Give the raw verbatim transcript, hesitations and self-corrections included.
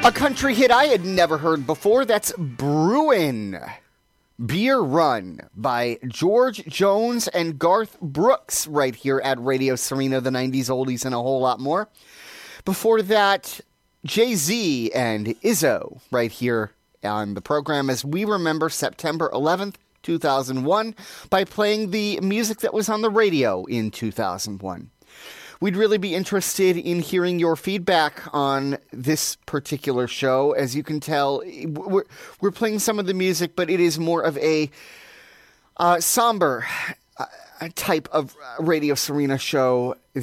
A country hit I had never heard before. That's Brewin' Beer Run by George Jones and Garth Brooks right here at Radio Serena, the nineties oldies and a whole lot more. Before that, Jay-Z and Izzo right here on the program as we remember September eleventh, two thousand one by playing the music that was on the radio in two thousand one. We'd really be interested in hearing your feedback on this particular show. As you can tell, we're, we're playing some of the music, but it is more of a uh, somber uh, type of Radio Serena show